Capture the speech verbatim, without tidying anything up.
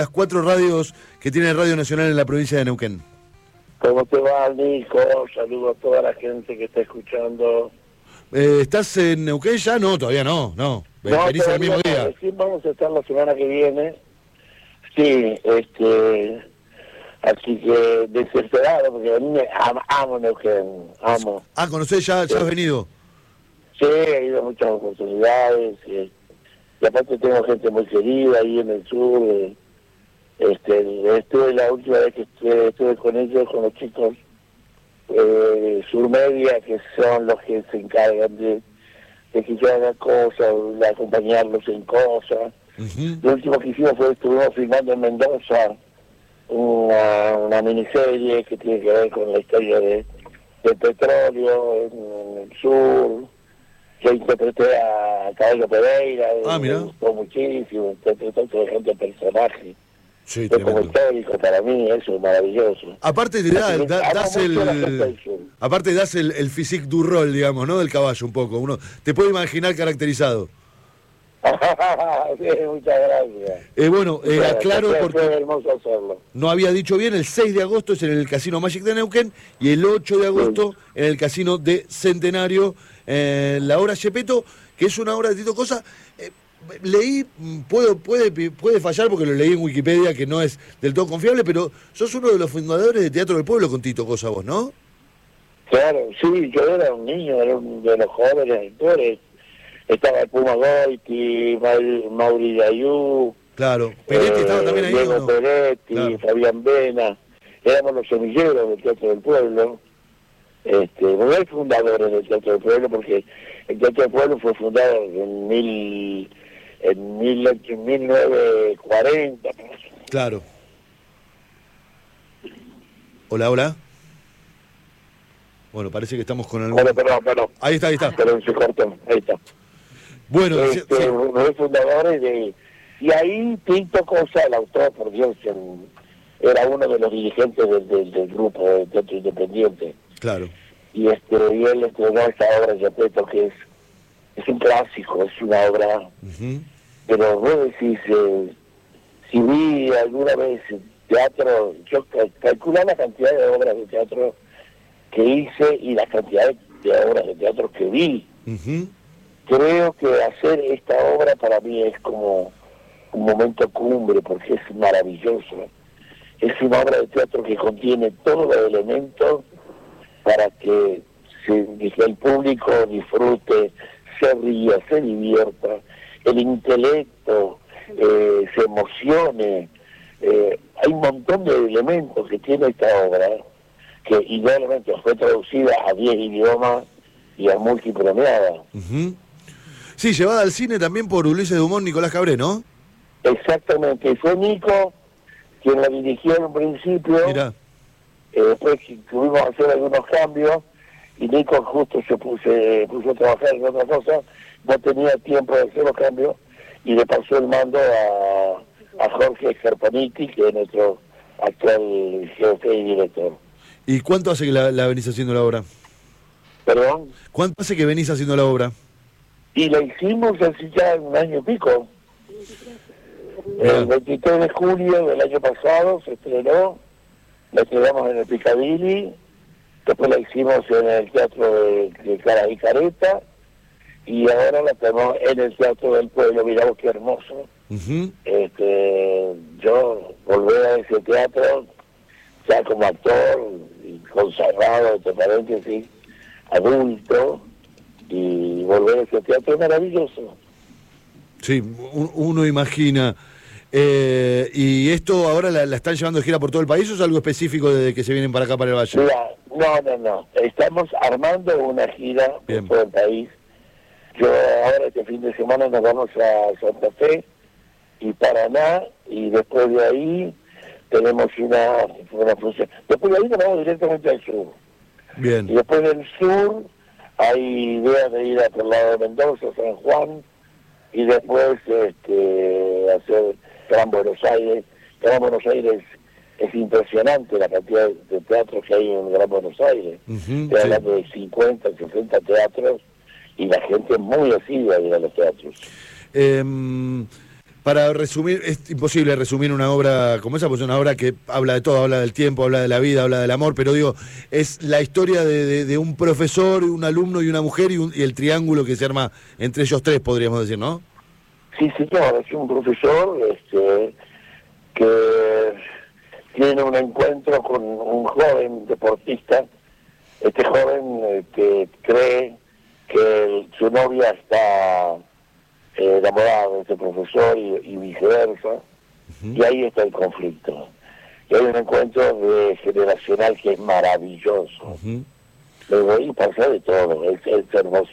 las cuatro radios que tiene Radio Nacional en la provincia de Neuquén. ¿Cómo te va, Nico? Saludo a toda la gente que está escuchando. Eh, ¿Estás en Neuquén ya? No, todavía no, no. No, Venís el mismo día. No, sí, vamos a estar la semana que viene. Sí, este... Así que desesperado, porque a mí me amo, amo Neuquén, amo. Ah, ¿conocés? ¿Ya, ya has venido? Sí, he ido a muchas oportunidades. Y, y aparte tengo gente muy querida ahí en el sur. Eh, este, estuve la última vez que estuve, estuve con ellos, con los chicos eh, Sur Media, que son los que se encargan de, de que yo haga cosas, de acompañarlos en cosas. Uh-huh. Lo último que hicimos fue, estuvimos filmando en Mendoza una, una miniserie que tiene que ver con la historia de, del petróleo en, en el sur. Yo interpreté a Caballo Pereira, ah, me gustó muchísimo, interpretó todo gente personaje. Sí, es como histórico para mí, eso es maravilloso. Aparte te da, da, das el aparte das el, el physique du rol, digamos, ¿no? Del caballo un poco. Uno te puede imaginar caracterizado. Sí, muchas gracias. Eh, bueno, eh, muchas aclaro gracias. porque fue hermoso hacerlo. No había dicho bien, el seis de agosto es en el Casino Magic de Neuquén y el ocho de agosto sí. en el Casino de Centenario, eh, la obra Gepetto, que es una obra de Tito Cosa. Eh, leí, puedo, puede, puede fallar porque lo leí en Wikipedia, que no es del todo confiable, pero sos uno de los fundadores de Teatro del Pueblo con Tito Cosa vos, ¿no? Claro, sí, yo era un niño, era uno de los jóvenes actores. Estaba el Puma Goiti, Mauri Dayú. Claro, Peretti eh, estaba también ahí. Diego ¿no? Peretti, claro. Fabián Vena. Éramos los semilleros del Teatro del Pueblo. Este, no hay fundadores del Teatro del Pueblo porque el Teatro del Pueblo fue fundado en mil, en mil, en mil novecientos cuarenta. Claro. Hola, hola. Bueno, parece que estamos con algún... Bueno, perdón, perdón. Ahí está, ahí está. Pero se cortó, ahí está. Bueno, este, sí. uno de fundadores de... Y ahí Tito Cosa, el autor, por Dios, el, era uno de los dirigentes del, del, del grupo de Teatro Independiente. Claro. Y este y él estrenó esta obra de Gepetto, que es, es un clásico, es una obra... Uh-huh. Pero vos decís, eh, si vi alguna vez teatro, yo calculé la cantidad de obras de teatro que hice y la cantidad de obras de teatro que vi. Uh-huh. Creo que hacer esta obra para mí es como un momento cumbre, porque es maravilloso. Es una obra de teatro que contiene todos los elementos para que, se, que el público disfrute, se ría, se divierta, el intelecto eh, se emocione. Eh, hay un montón de elementos que tiene esta obra, que idealmente fue traducida a diez idiomas y a multipremiada. Uh-huh. Sí, llevada al cine también por Ulises Dumont, Nicolás Cabré, ¿no? Exactamente, fue Nico quien la dirigió en un principio. Mirá. Eh, después tuvimos que hacer algunos cambios y Nico justo se puso, puso a trabajar en otra cosa, no tenía tiempo de hacer los cambios y le pasó el mando a, a Jorge Scarpaniti, que es nuestro actual jefe y director. ¿Y cuánto hace que la, la venís haciendo la obra? ¿Perdón? ¿Cuánto hace que venís haciendo la obra? Y la hicimos así ya un año y pico. Bien. El veintitrés de julio del año pasado se estrenó, la estrenamos en el Piccadilly, después la hicimos en el Teatro de, de Cara y Careta, y ahora la tenemos en el Teatro del Pueblo. Mirá vos qué hermoso. Uh-huh. Este, yo volví a ese teatro ya como actor, y consagrado, entre paréntesis, adulto, y volver a ese teatro es maravilloso. Sí, uno imagina. Eh, ¿Y esto ahora la, la están llevando de gira por todo el país o es algo específico desde que se vienen para acá, para el Valle? Mira, no, no, no. Estamos armando una gira Bien. por todo el país. Yo ahora este fin de semana nos vamos a Santa Fe y Paraná, y después de ahí tenemos una, una función. Después de ahí nos vamos directamente al sur. Bien. Y después del sur hay ideas de ir a por el lado de Mendoza, San Juan, y después este, hacer Gran Buenos Aires. Gran Buenos Aires es impresionante la cantidad de teatros que hay en Gran Buenos Aires. Uh-huh, Estoy hablando sí. de cincuenta, sesenta teatros, y la gente es muy asidua a ir a los teatros. Eh, para resumir, es imposible resumir una obra como esa, pues es una obra que habla de todo, habla del tiempo, habla de la vida, habla del amor, pero digo, es la historia de, de, de un profesor, un alumno y una mujer y, un, y el triángulo que se arma entre ellos tres, podríamos decir, ¿no? Sí, señor, es un profesor este, que tiene un encuentro con un joven deportista. Este joven eh, que cree que su novia está eh, enamorada de este profesor y, y viceversa, uh-huh. Y ahí está el conflicto. Y hay un encuentro de generacional que es maravilloso. Uh-huh. Luego ahí pasa de todo, es, es hermoso.